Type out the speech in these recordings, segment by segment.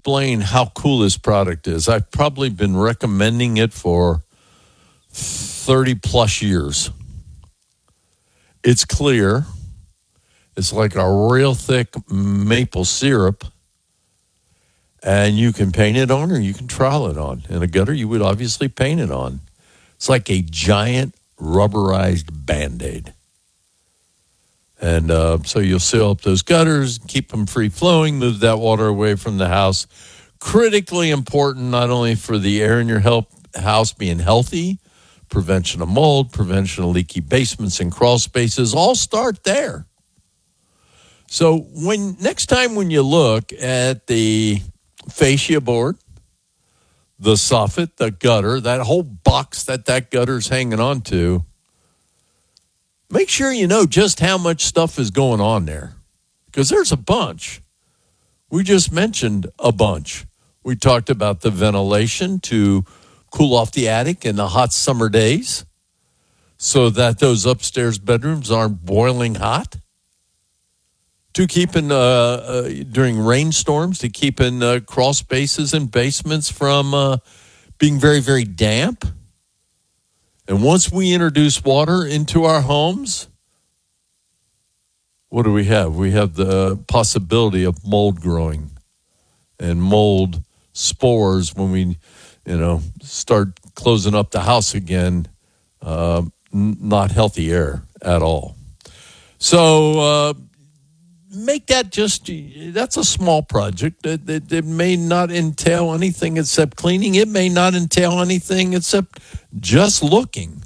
explain how cool this product is. I've probably been recommending it for 30 plus years. It's clear. It's like a real thick maple syrup. And you can paint it on or you can trowel it on. In a gutter, you would obviously paint it on. It's like a giant rubberized Band-Aid. And so you'll seal up those gutters, keep them free-flowing, move that water away from the house. Critically important, not only for the air in your house being healthy, prevention of mold, prevention of leaky basements and crawl spaces, all start there. So next time when you look at the fascia board, the soffit, the gutter, that whole box that gutter's hanging on to, make sure you know just how much stuff is going on there, because there's a bunch. We just mentioned a bunch. We talked about the ventilation to cool off the attic in the hot summer days so that those upstairs bedrooms aren't boiling hot. To keep in, during rainstorms, to keep in crawl spaces and basements from being very, very damp. And once we introduce water into our homes, what do we have? We have the possibility of mold growing and mold spores when we, start closing up the house again. Not healthy air at all. So make that that's a small project. It may not entail anything except cleaning. It may not entail anything except just looking.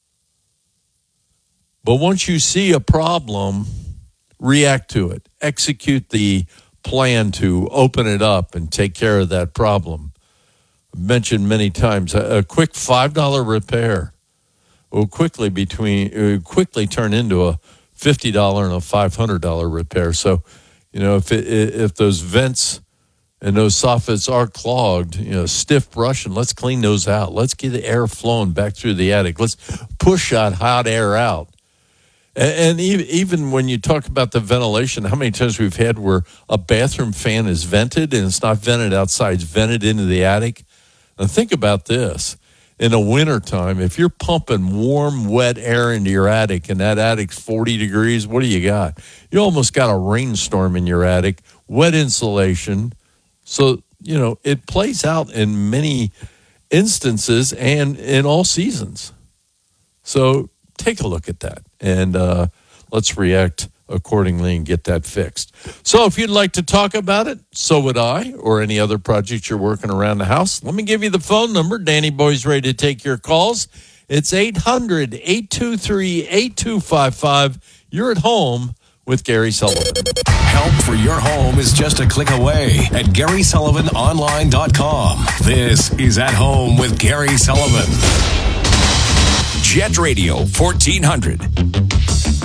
But once you see a problem, react to it. Execute the plan to open it up and take care of that problem. I've mentioned many times, a quick $5 repair will quickly turn into a $50 and a $500 repair. So, if those vents and those soffits are clogged, stiff brush, and let's clean those out. Let's get the air flowing back through the attic. Let's push that hot air out. And even when you talk about the ventilation, how many times we've had where a bathroom fan is vented and it's not vented outside, it's vented into the attic. Now think about this. In the wintertime, if you're pumping warm, wet air into your attic and that attic's 40 degrees, what do you got? You almost got a rainstorm in your attic, wet insulation. So, it plays out in many instances and in all seasons. So take a look at that and let's react accordingly and get that fixed. So if you'd like to talk about it, so would I, or any other project you're working around the house, let me give you the phone number. Danny Boy's ready to take your calls. It's 800-823-8255. You're at home with Gary Sullivan. Help for your home is just a click away at GarySullivanOnline.com. This is At Home with Gary Sullivan. Jet Radio 1400.